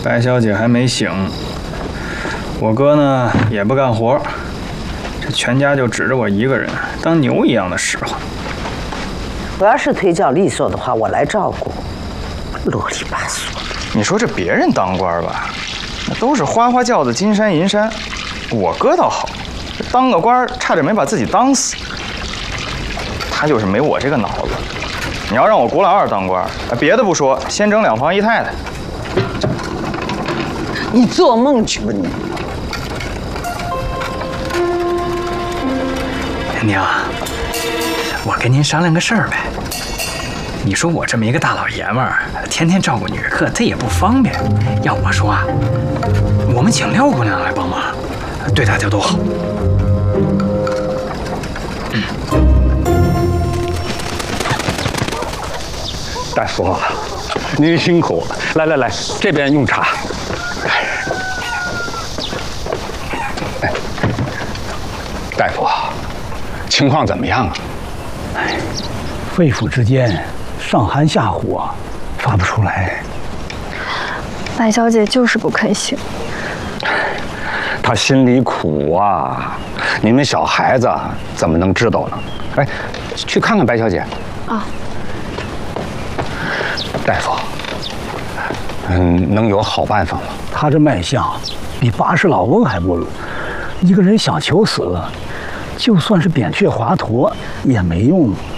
白小姐还没醒，我哥呢也不干活，这全家就指着我一个人，当牛一样的使唤。 我要是腿脚利索的话，我来照顾。啰里吧嗦。 你说这别人当官吧，那都是花花轿子、金山银山，我哥倒好，当个官差点没把自己当死。他就是没我这个脑子。你要让我古老二当官，别的不说，先整2房1太太。 你做梦去吧你！ 娘，我跟您商量个事儿呗。你说我这么一个大老爷们儿，天天照顾女客，这也不方便。要我说啊，我们请廖姑娘来帮忙，对大家都好。 大夫，您辛苦了。来，这边用茶。哎，大夫，情况怎么样啊？ 肺腑之间上寒下火，发不出来。 白小姐就是不肯醒。 她心里苦啊，你们小孩子怎么能知道呢？哎，去看看白小姐。 啊。 大夫，能有好办法吗？ 他这脉象比80老翁还不如。一个人想求死，就算是扁鹊华佗也没用。